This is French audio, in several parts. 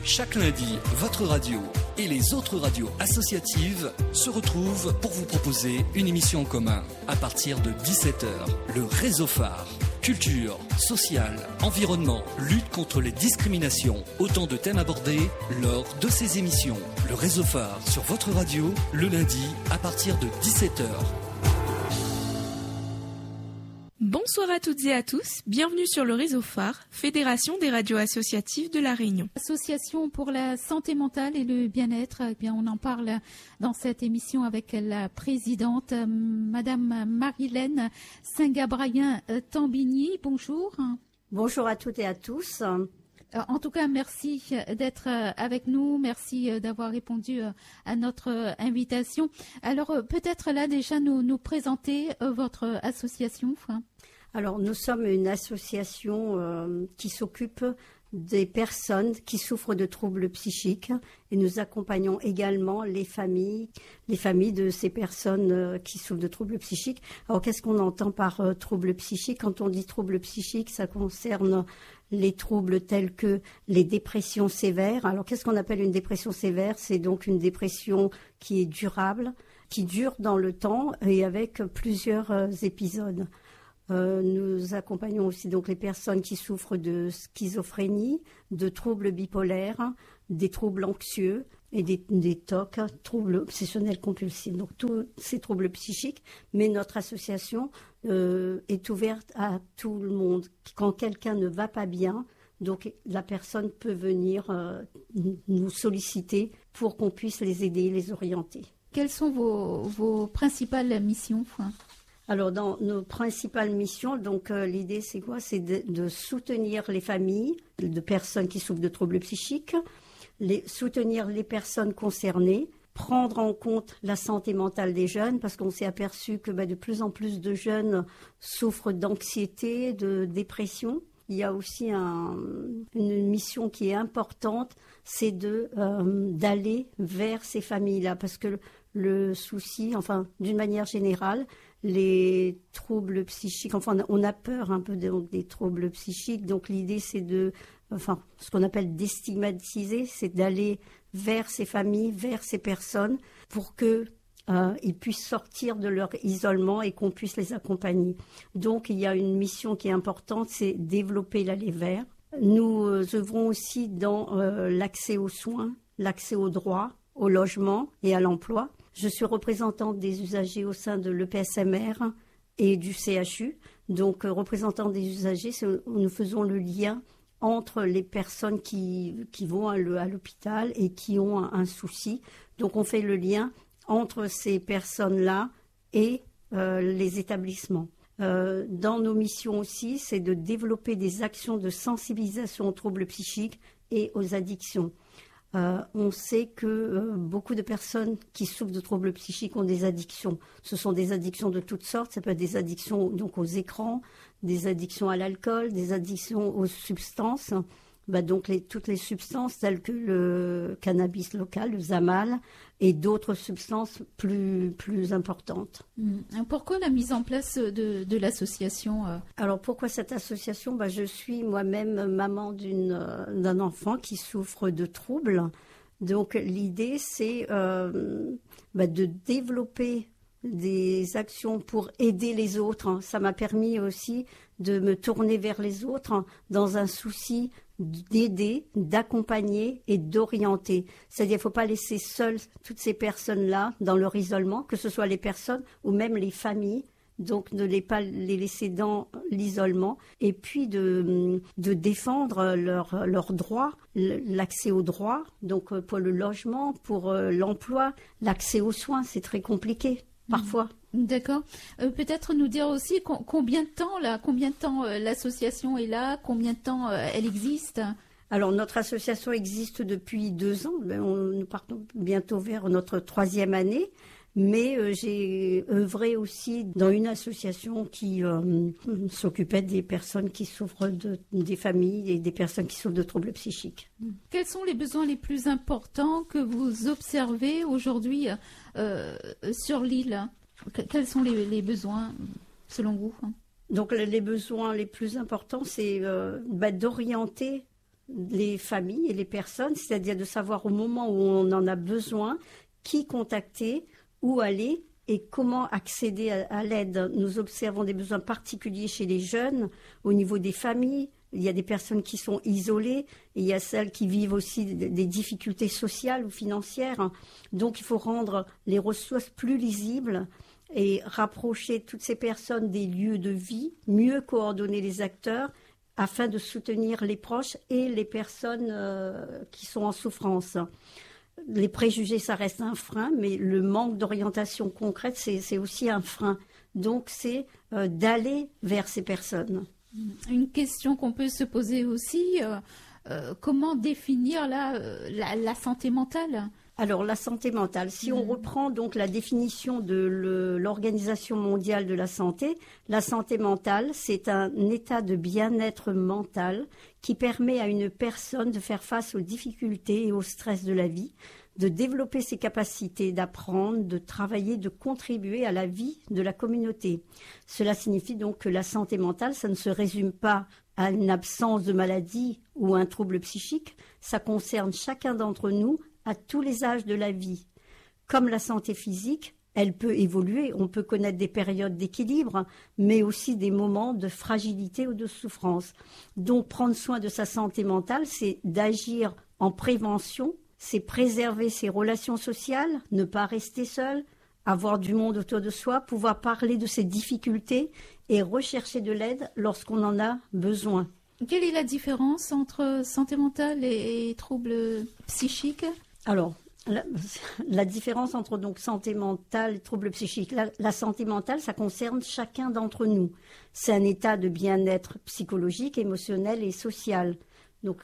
Chaque lundi, votre radio et les autres radios associatives se retrouvent pour vous proposer une émission en commun. À partir de 17h, le réseau phare. Culture, sociale, environnement, lutte contre les discriminations, autant de thèmes abordés lors de ces émissions. Le réseau phare sur votre radio, le lundi à partir de 17h. Bonsoir à toutes et à tous, bienvenue sur le réseau phare, Fédération des radios associatives de La Réunion. Association pour la santé mentale et le bien-être, eh bien on en parle dans cette émission avec la présidente, Madame Marilène Saint-Gabriel-Tambigny. Bonjour. Bonjour à toutes et à tous. En tout cas, merci d'être avec nous, merci d'avoir répondu à notre invitation. Alors, peut-être là déjà nous présenter votre association. Alors, nous sommes une association qui s'occupe des personnes qui souffrent de troubles psychiques et nous accompagnons également les familles de ces personnes qui souffrent de troubles psychiques. Alors, qu'est-ce qu'on entend par troubles psychiques? Quand on dit troubles psychiques, ça concerne les troubles tels que les dépressions sévères. Alors, qu'est-ce qu'on appelle une dépression sévère? C'est donc une dépression qui est durable, qui dure dans le temps et avec plusieurs épisodes. Nous accompagnons aussi donc les personnes qui souffrent de schizophrénie, de troubles bipolaires, des troubles anxieux et des TOC, troubles obsessionnels compulsifs. Donc tous ces troubles psychiques, mais notre association est ouverte à tout le monde. Quand quelqu'un ne va pas bien, donc la personne peut venir nous solliciter pour qu'on puisse les aider, les orienter. Quelles sont vos principales missions? Alors, dans nos principales missions, donc l'idée c'est quoi? C'est de soutenir les familles de personnes qui souffrent de troubles psychiques, soutenir les personnes concernées, prendre en compte la santé mentale des jeunes, parce qu'on s'est aperçu que de plus en plus de jeunes souffrent d'anxiété, de dépression. Il y a aussi une mission qui est importante, c'est d'aller vers ces familles-là, parce que le souci, d'une manière générale, les troubles psychiques, on a peur un peu des troubles psychiques, donc l'idée c'est ce qu'on appelle déstigmatiser, c'est d'aller vers ces familles, vers ces personnes, pour que ils puissent sortir de leur isolement et qu'on puisse les accompagner. Donc il y a une mission qui est importante, c'est développer l'aller vers. Nous œuvrons aussi dans l'accès aux soins, l'accès aux droits, au logement et à l'emploi. Je suis représentante des usagers au sein de l'EPSMR et du CHU. Donc, représentante des usagers, nous faisons le lien entre les personnes qui vont à l'hôpital et qui ont un souci. Donc, on fait le lien entre ces personnes-là et les établissements. Dans nos missions aussi, c'est de développer des actions de sensibilisation aux troubles psychiques et aux addictions. On sait que beaucoup de personnes qui souffrent de troubles psychiques ont des addictions. Ce sont des addictions de toutes sortes. Ça peut être des addictions donc aux écrans, des addictions à l'alcool, des addictions aux substances. Donc toutes les substances telles que le cannabis local, le Zamal, et d'autres substances plus importantes. Pourquoi la mise en place de l'association Alors pourquoi cette association? Je suis moi-même maman d'un enfant qui souffre de troubles. Donc l'idée c'est de développer des actions pour aider les autres. Ça m'a permis aussi de me tourner vers les autres dans un souci d'aider, d'accompagner et d'orienter. C'est-à-dire qu'il ne faut pas laisser seules toutes ces personnes-là dans leur isolement, que ce soit les personnes ou même les familles, donc ne pas les laisser dans l'isolement, et puis de défendre leurs droits, l'accès aux droits, donc pour le logement, pour l'emploi, l'accès aux soins, c'est très compliqué parfois. D'accord. Peut-être nous dire aussi combien de temps l'association est là, combien de temps elle existe? Alors notre association existe depuis 2 ans. Nous partons bientôt vers notre 3e année. Mais j'ai œuvré aussi dans une association qui s'occupait des personnes qui souffrent des familles et des personnes qui souffrent de troubles psychiques. Quels sont les besoins les plus importants que vous observez aujourd'hui sur l'île? Quels sont les besoins selon vous? Donc les besoins les plus importants, c'est d'orienter les familles et les personnes, c'est-à-dire de savoir au moment où on en a besoin, qui contacter, où aller et comment accéder à l'aide. Nous observons des besoins particuliers chez les jeunes, au niveau des familles. Il y a des personnes qui sont isolées et il y a celles qui vivent aussi des difficultés sociales ou financières. Donc il faut rendre les ressources plus lisibles et rapprocher toutes ces personnes des lieux de vie, mieux coordonner les acteurs afin de soutenir les proches et les personnes qui sont en souffrance. Les préjugés, ça reste un frein, mais le manque d'orientation concrète, c'est aussi un frein. Donc, c'est d'aller vers ces personnes. Une question qu'on peut se poser aussi, comment définir la santé mentale ? Alors, la santé mentale, si on reprend donc la définition de l'Organisation mondiale de la santé mentale, c'est un état de bien-être mental qui permet à une personne de faire face aux difficultés et au stress de la vie, de développer ses capacités d'apprendre, de travailler, de contribuer à la vie de la communauté. Cela signifie donc que la santé mentale, ça ne se résume pas à une absence de maladie ou un trouble psychique, ça concerne chacun d'entre nous à tous les âges de la vie. Comme la santé physique, elle peut évoluer, on peut connaître des périodes d'équilibre, mais aussi des moments de fragilité ou de souffrance. Donc prendre soin de sa santé mentale, c'est d'agir en prévention, c'est préserver ses relations sociales, ne pas rester seul, avoir du monde autour de soi, pouvoir parler de ses difficultés et rechercher de l'aide lorsqu'on en a besoin. Quelle est la différence entre santé mentale et troubles psychiques ? Alors, la différence entre donc santé mentale et troubles psychiques, la santé mentale, ça concerne chacun d'entre nous. C'est un état de bien-être psychologique, émotionnel et social. Donc,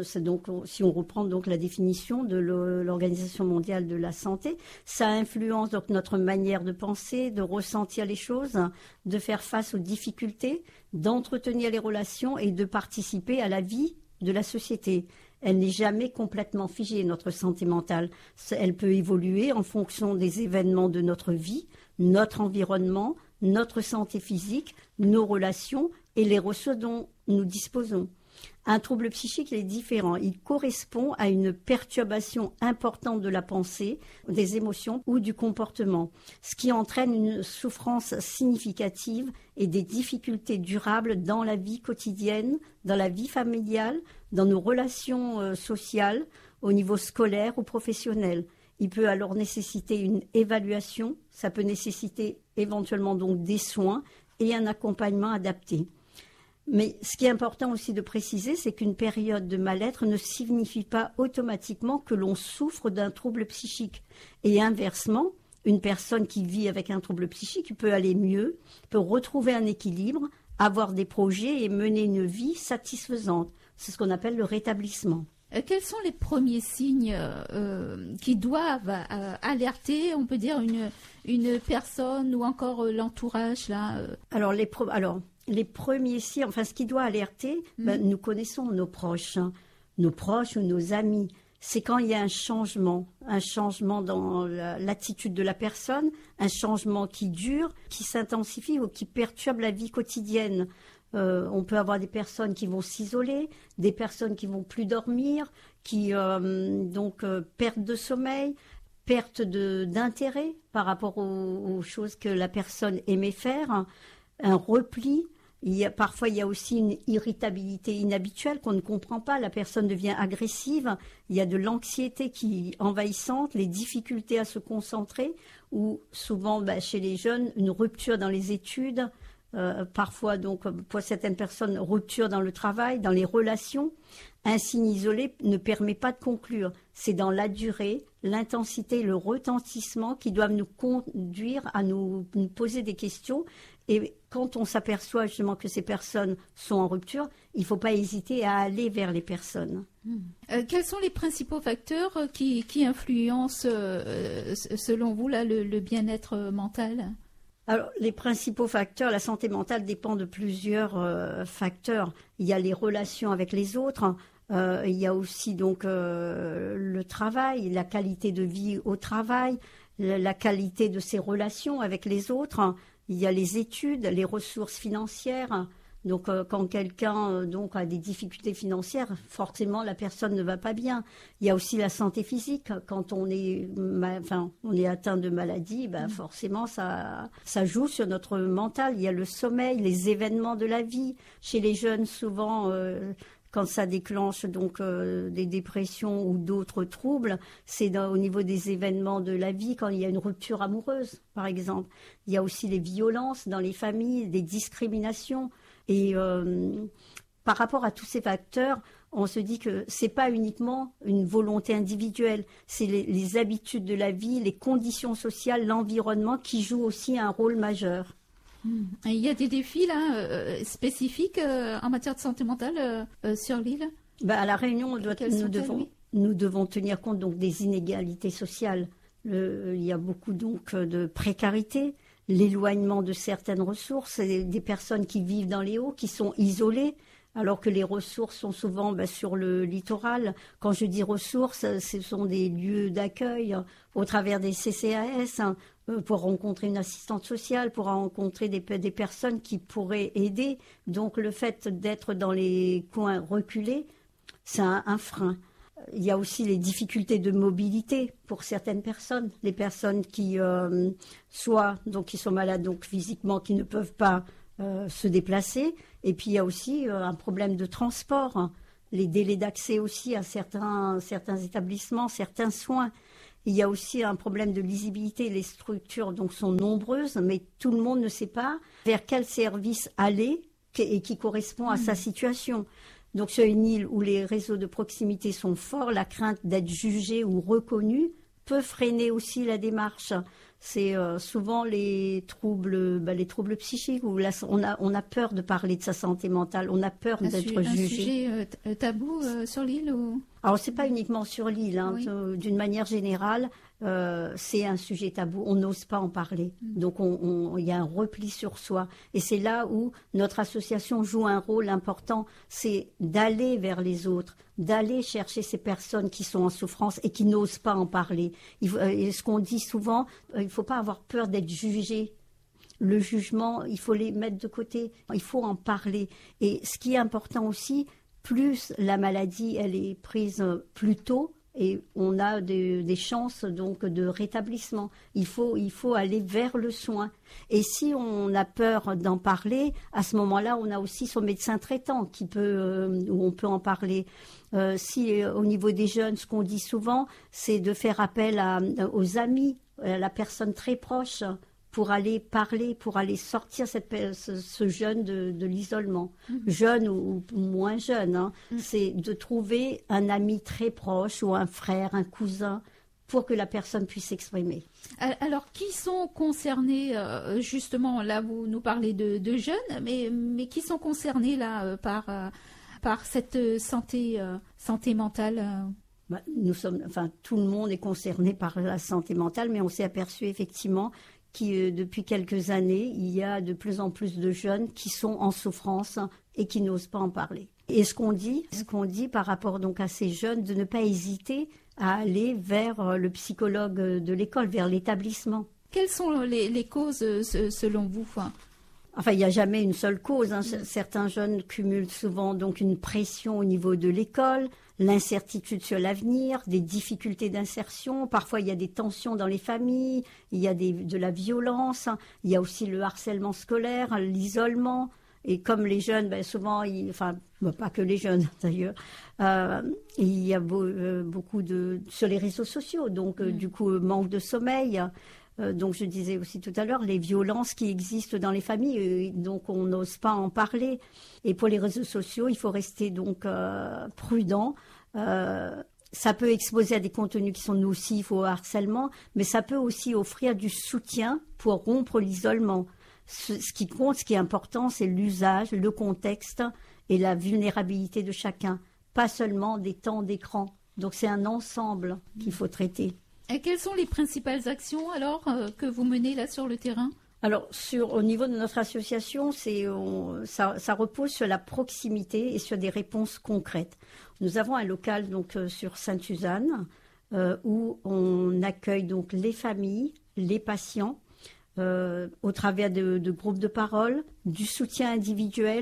si on reprend donc la définition de l'Organisation mondiale de la santé, ça influence donc notre manière de penser, de ressentir les choses, de faire face aux difficultés, d'entretenir les relations et de participer à la vie de la société. Elle n'est jamais complètement figée, notre santé mentale. Elle peut évoluer en fonction des événements de notre vie, notre environnement, notre santé physique, nos relations et les ressources dont nous disposons. Un trouble psychique est différent. Il correspond à une perturbation importante de la pensée, des émotions ou du comportement, ce qui entraîne une souffrance significative et des difficultés durables dans la vie quotidienne, dans la vie familiale, dans nos relations sociales, au niveau scolaire ou professionnel. Il peut alors nécessiter une évaluation, ça peut nécessiter éventuellement donc des soins et un accompagnement adapté. Mais ce qui est important aussi de préciser, c'est qu'une période de mal-être ne signifie pas automatiquement que l'on souffre d'un trouble psychique. Et inversement, une personne qui vit avec un trouble psychique peut aller mieux, peut retrouver un équilibre, avoir des projets et mener une vie satisfaisante. C'est ce qu'on appelle le rétablissement. Quels sont les premiers signes qui doivent alerter, on peut dire, une personne ou encore l'entourage là Alors, les premiers signes, enfin ce qui doit alerter, nous connaissons nos proches ou nos amis. C'est quand il y a un changement dans l'attitude de la personne, un changement qui dure, qui s'intensifie ou qui perturbe la vie quotidienne. On peut avoir des personnes qui vont s'isoler, des personnes qui vont plus dormir, qui perte de sommeil, perte d'intérêt par rapport aux choses que la personne aimait faire, un repli. Parfois, il y a aussi une irritabilité inhabituelle qu'on ne comprend pas. La personne devient agressive. Il y a de l'anxiété qui est envahissante, les difficultés à se concentrer, ou souvent, chez les jeunes, une rupture dans les études. Parfois, donc, pour certaines personnes, rupture dans le travail, dans les relations. Un signe isolé ne permet pas de conclure. C'est dans la durée, l'intensité, le retentissement qui doivent nous conduire à nous poser des questions. Et quand on s'aperçoit justement que ces personnes sont en rupture, il ne faut pas hésiter à aller vers les personnes. Quels sont les principaux facteurs qui influencent, selon vous, là, le bien-être mental ? Alors, les principaux facteurs, la santé mentale dépend de plusieurs facteurs. Il y a les relations avec les autres, il y a aussi donc le travail, la qualité de vie au travail, la qualité de ses relations avec les autres. Il y a les études, les ressources financières. Donc, quand quelqu'un donc a des difficultés financières, forcément la personne ne va pas bien. Il y a aussi la santé physique. Quand on est, on est atteint de maladie, forcément ça joue sur notre mental. Il y a le sommeil, les événements de la vie. Chez les jeunes, souvent, quand ça déclenche donc des dépressions ou d'autres troubles, c'est au niveau des événements de la vie, quand il y a une rupture amoureuse, par exemple. Il y a aussi les violences dans les familles, des discriminations. Et par rapport à tous ces facteurs, on se dit que c'est pas uniquement une volonté individuelle, c'est les habitudes de la vie, les conditions sociales, l'environnement qui jouent aussi un rôle majeur. Il y a des défis là, spécifiques en matière de santé mentale sur l'île. À La Réunion, nous devons tenir compte donc des inégalités sociales. Il y a beaucoup donc de précarité, l'éloignement de certaines ressources, des personnes qui vivent dans les hauts, qui sont isolées, alors que les ressources sont souvent sur le littoral. Quand je dis ressources, ce sont des lieux d'accueil au travers des CCAS, pour rencontrer une assistante sociale, pour rencontrer des personnes qui pourraient aider. Donc le fait d'être dans les coins reculés, c'est un frein. Il y a aussi les difficultés de mobilité pour certaines personnes, les personnes qui qui sont malades donc physiquement, qui ne peuvent pas se déplacer. Et puis il y a aussi un problème de transport, les délais d'accès aussi à certains établissements, certains soins. Il y a aussi un problème de lisibilité. Les structures donc sont nombreuses, mais tout le monde ne sait pas vers quel service aller et qui correspond à sa situation. Donc sur une île où les réseaux de proximité sont forts, la crainte d'être jugé ou reconnu peut freiner aussi la démarche. C'est souvent les troubles psychiques où là, on a peur de parler de sa santé mentale, on a peur d'être jugé. Un sujet tabou sur l'île ou... Alors c'est pas uniquement sur l'île, oui. D'une manière générale, c'est un sujet tabou, on n'ose pas en parler. Donc il y a un repli sur soi. Et c'est là où notre association joue un rôle important, c'est d'aller vers les autres, d'aller chercher ces personnes qui sont en souffrance et qui n'osent pas en parler. Et ce qu'on dit souvent, il ne faut pas avoir peur d'être jugé. Le jugement, il faut les mettre de côté, il faut en parler. Et ce qui est important aussi, plus la maladie elle est prise plus tôt, et on a des chances donc de rétablissement. Il faut aller vers le soin. Et si on a peur d'en parler, à ce moment-là, on a aussi son médecin traitant où on peut en parler. Si au niveau des jeunes, ce qu'on dit souvent, c'est de faire appel aux amis, à la personne très proche, pour aller parler, pour aller sortir ce jeune de l'isolement. Jeune ou moins jeune, c'est de trouver un ami très proche ou un frère, un cousin, pour que la personne puisse s'exprimer. Alors, qui sont concernés, justement, là, vous nous parlez de jeunes, mais qui sont concernés là par cette santé mentale tout le monde est concerné par la santé mentale, mais on s'est aperçu effectivement depuis quelques années, il y a de plus en plus de jeunes qui sont en souffrance et qui n'osent pas en parler. Et ce qu'on dit par rapport donc à ces jeunes, de ne pas hésiter à aller vers le psychologue de l'école, vers l'établissement. Quelles sont les causes selon vous ? Enfin, il n'y a jamais une seule cause. Certains jeunes cumulent souvent donc une pression au niveau de l'école, l'incertitude sur l'avenir, des difficultés d'insertion. Parfois, il y a des tensions dans les familles, il y a de la violence, il y a aussi le harcèlement scolaire, l'isolement. Et comme les jeunes, souvent, pas que les jeunes d'ailleurs, il y a beaucoup sur les réseaux sociaux, donc du coup, manque de sommeil. Donc je disais aussi tout à l'heure, les violences qui existent dans les familles, donc on n'ose pas en parler. Et pour les réseaux sociaux, il faut rester donc prudent. Ça peut exposer à des contenus qui sont nocifs au harcèlement, mais ça peut aussi offrir du soutien pour rompre l'isolement. Ce qui compte, ce qui est important, c'est l'usage, le contexte et la vulnérabilité de chacun, pas seulement des temps d'écran. Donc c'est un ensemble qu'il faut traiter. Et quelles sont les principales actions alors que vous menez là sur le terrain ? Alors au niveau de notre association, ça repose sur la proximité et sur des réponses concrètes. Nous avons un local donc sur Sainte-Suzanne où on accueille donc les familles, les patients au travers de groupes de parole, du soutien individuel.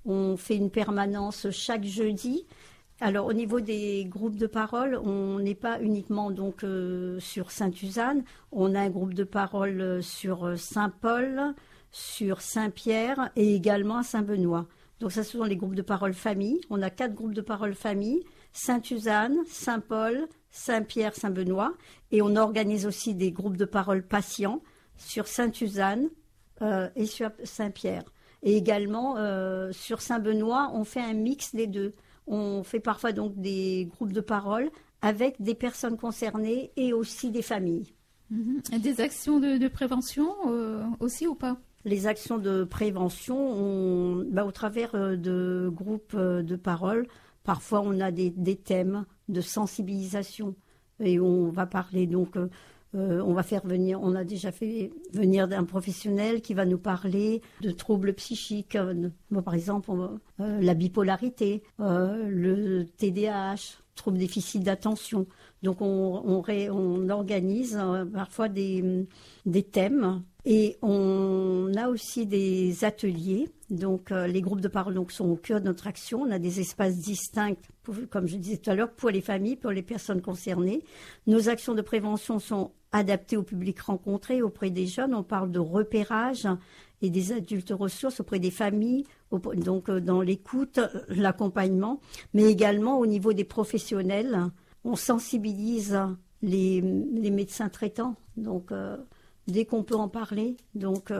On fait une permanence chaque jeudi. Alors au niveau des groupes de parole, on n'est pas uniquement donc sur Sainte-Suzanne. On a un groupe de parole sur Saint-Paul, sur Saint-Pierre et également à Saint-Benoît. Donc ça, ce sont les groupes de parole famille. On a 4 groupes de parole famille, Sainte-Suzanne, Saint-Paul, Saint-Pierre, Saint-Benoît. Et on organise aussi des groupes de parole patients sur Sainte-Suzanne et sur Saint-Pierre. Et également sur Saint-Benoît, on fait un mix des deux. On fait parfois donc des groupes de parole avec des personnes concernées et aussi des familles. Et des actions de prévention aussi ou pas? Les actions de prévention, au travers de groupes de parole, parfois on a des thèmes de sensibilisation et on va parler donc, on va faire venir, on a déjà fait venir un professionnel qui va nous parler de troubles psychiques, par exemple la bipolarité, le TDAH, troubles déficit d'attention. Donc on organise parfois des thèmes. Et on a aussi des ateliers. Donc, les groupes de parole sont au cœur de notre action. On a des espaces distincts, comme je disais tout à l'heure, pour les familles, pour les personnes concernées. Nos actions de prévention sont adaptées au public rencontré auprès des jeunes. On parle de repérage et des adultes ressources auprès des familles, donc dans l'écoute, l'accompagnement, mais également au niveau des professionnels. On sensibilise les médecins traitants. Donc, dès qu'on peut en parler, donc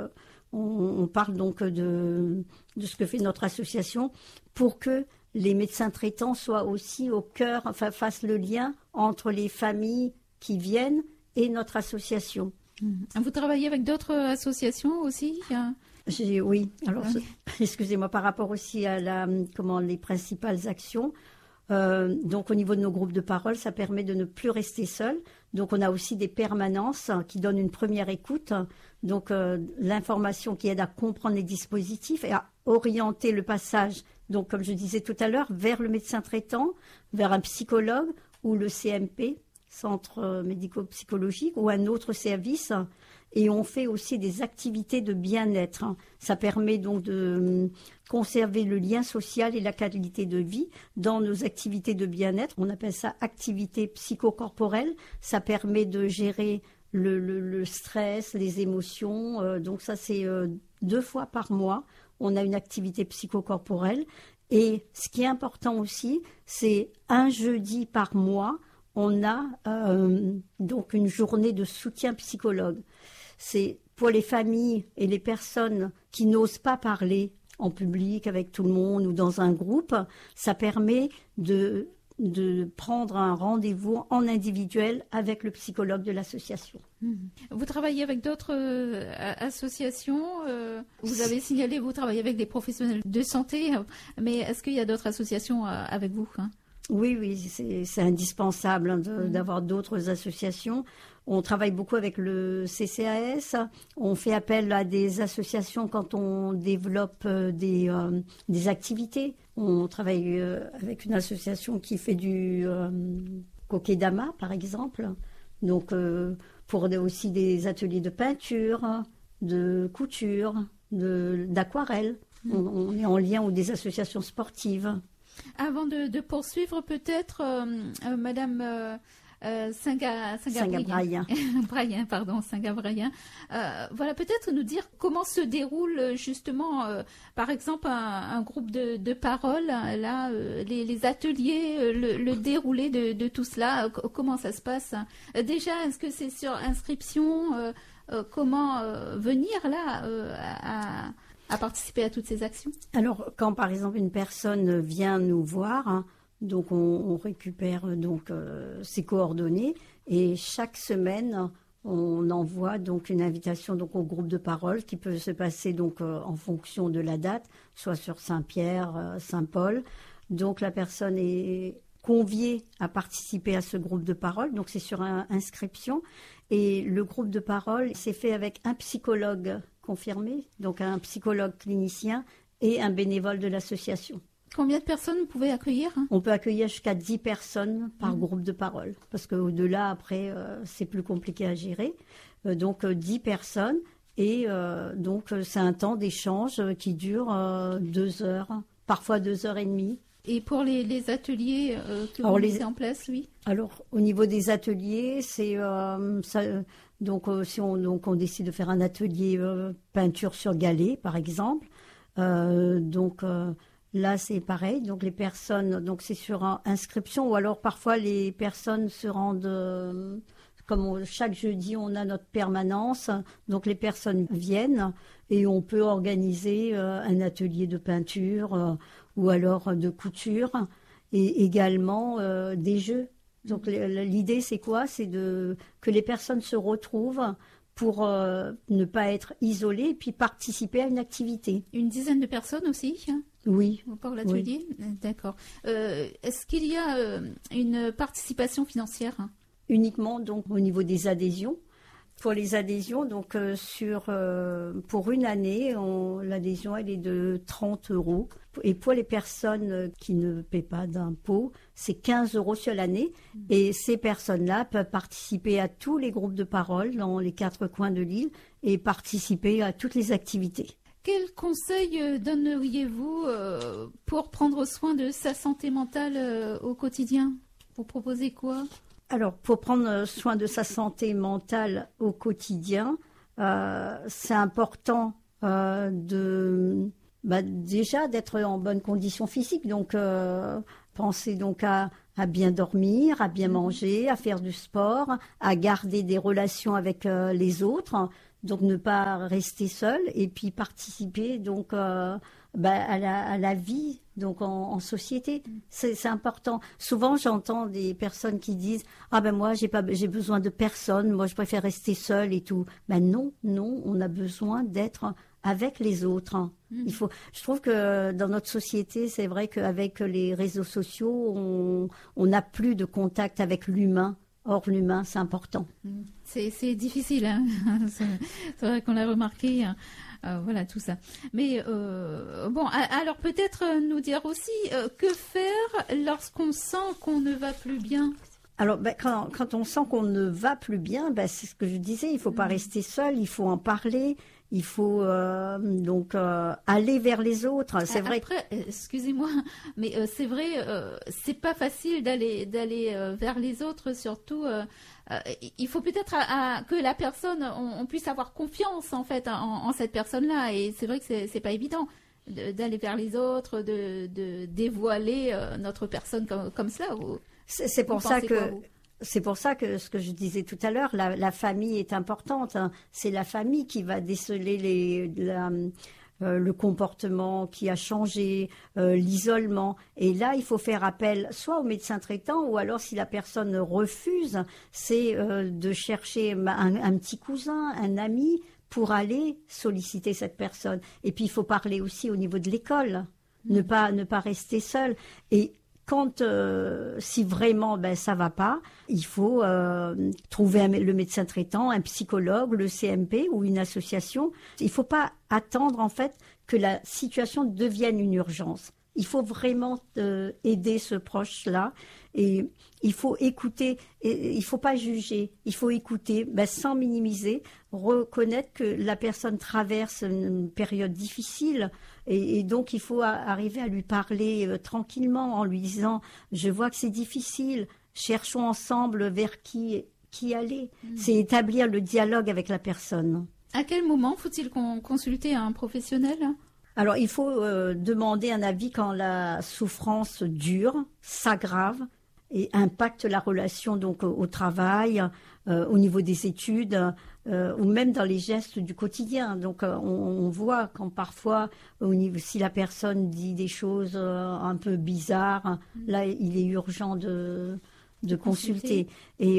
on parle donc de ce que fait notre association pour que les médecins traitants soient aussi au cœur, enfin fassent le lien entre les familles qui viennent et notre association. Vous travaillez avec d'autres associations aussi? Oui, alors excusez-moi, par rapport aussi à les principales actions. Donc au niveau de nos groupes de parole, ça permet de ne plus rester seul. Donc on a aussi des permanences qui donnent une première écoute, donc l'information qui aide à comprendre les dispositifs et à orienter le passage, donc comme je disais tout à l'heure, vers le médecin traitant, vers un psychologue ou le CMP, centre médico-psychologique, ou un autre service. Et on fait aussi des activités de bien-être. Ça permet donc de conserver le lien social et la qualité de vie dans nos activités de bien-être. On appelle ça activité psychocorporelle. Ça permet de gérer le stress, les émotions. Donc ça, c'est 2 fois par mois. On a une activité psychocorporelle. Et ce qui est important aussi, c'est un jeudi par mois, on a donc une journée de soutien psychologue. C'est pour les familles et les personnes qui n'osent pas parler en public avec tout le monde ou dans un groupe, ça permet de prendre un rendez-vous en individuel avec le psychologue de l'association. Vous travaillez avec d'autres associations? Vous avez signalé, vous travaillez avec des professionnels de santé, mais est-ce qu'il y a d'autres associations avec vous? Oui, c'est indispensable d'avoir d'autres associations. On travaille beaucoup avec le CCAS. On fait appel à des associations quand on développe des activités. On travaille avec une association qui fait du kokedama, par exemple. Donc, pour aussi des ateliers de peinture, de couture, d'aquarelle. On est en lien avec des associations sportives. Avant de poursuivre, peut-être, Madame Singabrayen. Singabrayen. Voilà, peut-être nous dire comment se déroule justement, par exemple, un groupe de parole, là, les ateliers, le déroulé de tout cela, comment ça se passe? Déjà, est-ce que c'est sur inscription? Comment venir là à participer à toutes ces actions? Alors, quand par exemple une personne vient nous voir, donc on récupère donc ses coordonnées et chaque semaine on envoie donc une invitation donc au groupe de parole qui peut se passer donc en fonction de la date, soit sur Saint-Pierre, Saint-Paul. Donc la personne est conviée à participer à ce groupe de parole, donc c'est sur inscription. Et le groupe de parole, c'est fait avec un psychologue confirmé, donc un psychologue clinicien et un bénévole de l'association. Combien de personnes vous pouvez accueillir? On peut accueillir jusqu'à 10 personnes par groupe de parole, parce qu'au-delà, après, c'est plus compliqué à gérer. Donc 10 personnes, Et donc, c'est un temps d'échange qui dure 2 heures, parfois 2 heures et demie. Et pour les ateliers que vous mettez en place, oui. Alors, au niveau des ateliers, c'est ça. Donc, si on décide de faire un atelier peinture sur galet, par exemple, là, c'est pareil. Donc, les personnes, donc c'est sur inscription, ou alors parfois les personnes se rendent. Chaque jeudi, on a notre permanence, donc les personnes viennent et on peut organiser un atelier de peinture ou alors de couture et également des jeux. Donc l'idée, c'est quoi? C'est que les personnes se retrouvent pour ne pas être isolées et puis participer à une activité. Une dizaine de personnes aussi? Oui. Pour l'atelier? Oui. D'accord. Est-ce qu'il y a une participation financière? Uniquement donc au niveau des adhésions. Pour les adhésions, donc pour une année, l'adhésion elle est de 30 €. Et pour les personnes qui ne paient pas d'impôts, c'est 15 € sur l'année. Et ces personnes-là peuvent participer à tous les groupes de parole dans les 4 coins de l'île et participer à toutes les activités. Quel conseil donneriez-vous pour prendre soin de sa santé mentale au quotidien? Vous proposez quoi? Alors, pour prendre soin de sa santé mentale au quotidien, c'est important déjà d'être en bonne condition physique. Donc, pensez donc à bien dormir, à bien manger, à faire du sport, à garder des relations avec les autres. Donc, ne pas rester seul et puis participer donc à la vie donc en société. C'est important. Souvent, j'entends des personnes qui disent « Ah ben moi, j'ai besoin de personne, moi je préfère rester seule et tout. » Ben non, on a besoin d'être avec les autres. Je trouve que dans notre société, c'est vrai qu'avec les réseaux sociaux, on n'a plus de contact avec l'humain. Or, l'humain, c'est important. C'est difficile, hein. C'est vrai qu'on l'a remarqué. Voilà, tout ça. Mais alors peut-être nous dire aussi que faire lorsqu'on sent qu'on ne va plus bien. Alors, quand on sent qu'on ne va plus bien, c'est ce que je disais, il ne faut pas rester seul, il faut en parler. Il faut aller vers les autres. C'est vrai. Après, excusez-moi, mais c'est vrai, c'est pas facile d'aller vers les autres. Surtout, il faut peut-être que la personne, on puisse avoir confiance en fait en cette personne-là. Et c'est vrai que c'est pas évident d'aller vers les autres, de dévoiler notre personne comme cela. C'est pour ça que. C'est pour ça que ce que je disais tout à l'heure, la famille est importante. Hein. C'est la famille qui va déceler le comportement qui a changé, l'isolement. Et là, il faut faire appel soit au médecin traitant ou alors si la personne refuse, c'est de chercher un petit cousin, un ami pour aller solliciter cette personne. Et puis, il faut parler aussi au niveau de l'école, ne pas rester seul. Et quand, si vraiment ça va pas, il faut trouver le médecin traitant, un psychologue, le CMP ou une association. Il faut pas attendre en fait que la situation devienne une urgence. Il faut vraiment aider ce proche-là et il faut écouter. Et il faut pas juger. Il faut écouter, sans minimiser, reconnaître que la personne traverse une période difficile. Et donc, il faut arriver à lui parler tranquillement en lui disant « Je vois que c'est difficile, cherchons ensemble vers qui aller. » C'est établir le dialogue avec la personne. À quel moment faut-il consulter un professionnel ? Alors, il faut demander un avis quand la souffrance dure, s'aggrave et impacte la relation donc au travail, au niveau des études ou même dans les gestes du quotidien. Donc on voit quand parfois si la personne dit des choses un peu bizarres, là il est urgent de consulter. Et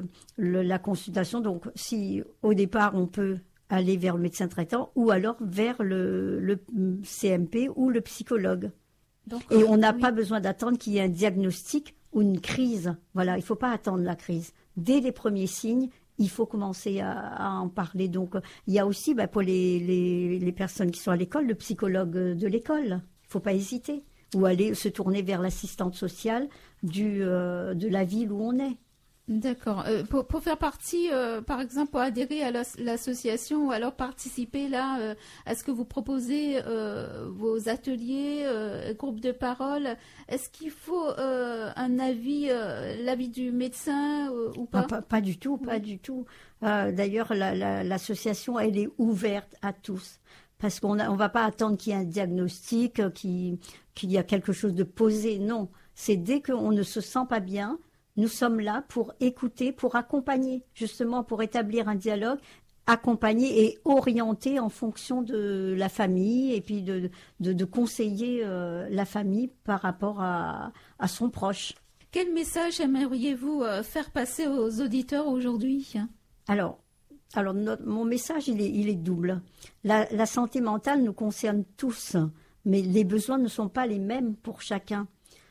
la consultation, donc si au départ on peut aller vers le médecin traitant ou alors vers le CMP ou le psychologue. Donc, et on n'a pas besoin d'attendre qu'il y ait un diagnostic ou une crise. Voilà, il ne faut pas attendre la crise. Dès les premiers signes, il faut commencer à en parler. Donc, il y a aussi pour les personnes qui sont à l'école, le psychologue de l'école. Il ne faut pas hésiter. Ou aller se tourner vers l'assistante sociale de la ville où on est. D'accord. Pour faire partie, par exemple, pour adhérer à l'association ou alors participer là, à ce que vous proposez, vos ateliers, groupes de parole, est-ce qu'il faut un avis, l'avis du médecin ou pas? Pas du tout, pas du tout. D'ailleurs, l'association, elle est ouverte à tous. Parce qu'on ne va pas attendre qu'il y ait un diagnostic, qu'il y a quelque chose de posé. Non, c'est dès qu'on ne se sent pas bien, nous sommes là pour écouter, pour accompagner, justement pour établir un dialogue, accompagner et orienter en fonction de la famille et puis de conseiller la famille par rapport à son proche. Quel message aimeriez-vous faire passer aux auditeurs aujourd'hui? Alors mon message, il est double. La santé mentale nous concerne tous, mais les besoins ne sont pas les mêmes pour chacun.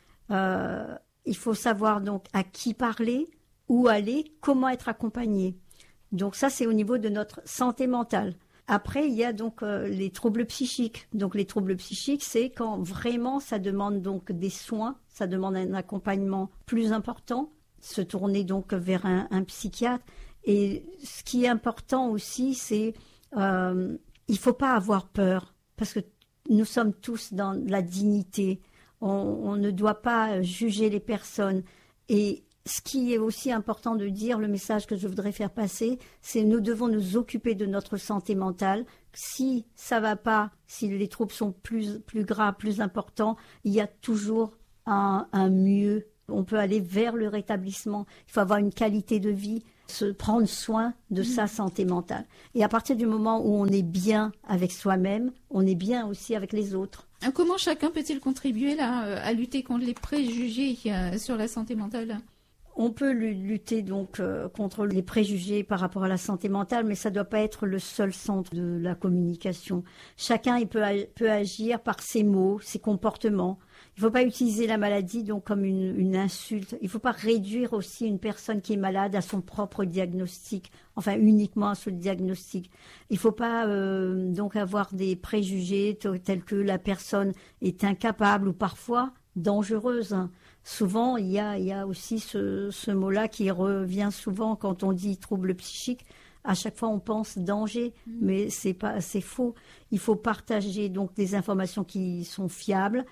Il faut savoir donc à qui parler, où aller, comment être accompagné. Donc ça, c'est au niveau de notre santé mentale. Après, il y a donc les troubles psychiques. Donc les troubles psychiques, c'est quand vraiment ça demande donc des soins, ça demande un accompagnement plus important, se tourner donc vers un psychiatre. Et ce qui est important aussi, c'est il faut pas avoir peur parce que nous sommes tous dans la dignité. On ne doit pas juger les personnes. Et ce qui est aussi important de dire, le message que je voudrais faire passer, c'est nous devons nous occuper de notre santé mentale. Si ça va pas, si les troubles sont plus graves, plus importants, il y a toujours un mieux. On peut aller vers le rétablissement. Il faut avoir une qualité de vie, se prendre soin de sa santé mentale. Et à partir du moment où on est bien avec soi-même, on est bien aussi avec les autres. Comment chacun peut-il contribuer là, à lutter contre les préjugés sur la santé mentale? On peut lutter donc contre les préjugés par rapport à la santé mentale, mais ça ne doit pas être le seul centre de la communication. Chacun il peut agir par ses mots, ses comportements. Il ne faut pas utiliser la maladie donc comme une insulte. Il ne faut pas réduire aussi une personne qui est malade à son propre diagnostic, enfin uniquement à ce diagnostic. Il ne faut pas donc avoir des préjugés tels que la personne est incapable ou parfois dangereuse. Souvent, il y a aussi ce mot-là qui revient souvent quand on dit trouble psychique. À chaque fois, on pense danger, mais c'est faux. Il faut partager donc des informations qui sont fiables.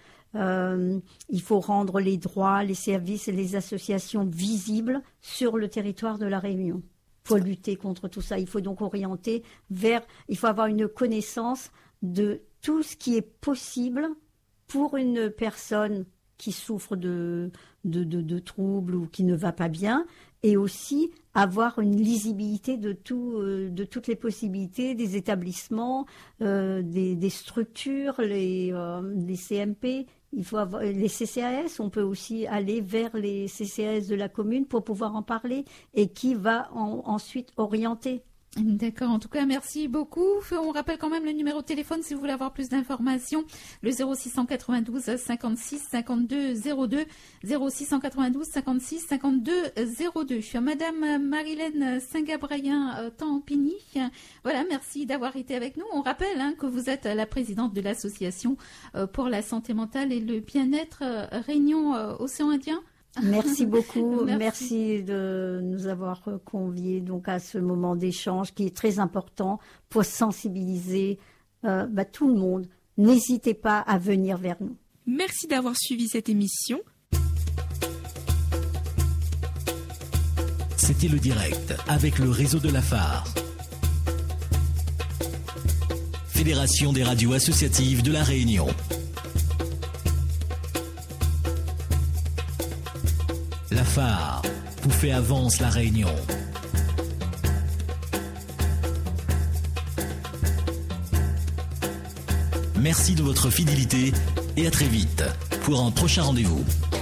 Il faut rendre les droits, les services et les associations visibles sur le territoire de la Réunion. Il faut lutter contre tout ça. Il faut donc orienter il faut avoir une connaissance de tout ce qui est possible pour une personne qui souffre de troubles ou qui ne va pas bien, et aussi avoir une lisibilité de toutes les possibilités des établissements, des structures, les CMP. Il faut avoir les CCAS. On peut aussi aller vers les CCAS de la commune pour pouvoir en parler et qui va ensuite orienter. D'accord, en tout cas, merci beaucoup. On rappelle quand même le numéro de téléphone si vous voulez avoir plus d'informations. Le 0692 56 52 02, 0692 56 52 02. Madame Marilène Saint-Gabriel Tampigny, voilà, merci d'avoir été avec nous. On rappelle que vous êtes la présidente de l'association pour la santé mentale et le bien-être Réunion Océan Indien. Merci beaucoup, merci de nous avoir conviés donc à ce moment d'échange qui est très important pour sensibiliser tout le monde. N'hésitez pas à venir vers nous. Merci d'avoir suivi cette émission. C'était le direct avec le réseau de la Phare. Fédération des radios associatives de la Réunion. La Phare, vous fait avance la Réunion. Merci de votre fidélité et à très vite pour un prochain rendez-vous.